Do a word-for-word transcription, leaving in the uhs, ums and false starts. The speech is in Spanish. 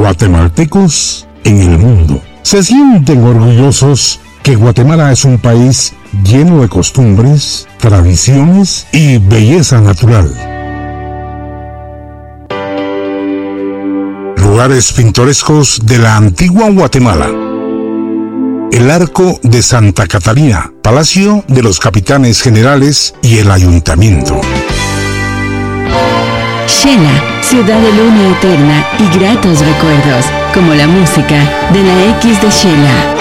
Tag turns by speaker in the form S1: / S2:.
S1: guatemaltecos en el mundo. Se sienten orgullosos que Guatemala es un país lleno de costumbres, tradiciones y belleza natural. Lugares pintorescos de la antigua Guatemala. El Arco de Santa Catarina, Palacio de los Capitanes Generales y el Ayuntamiento.
S2: Xela, ciudad de luna eterna y gratos recuerdos, como la música de la X de Xela.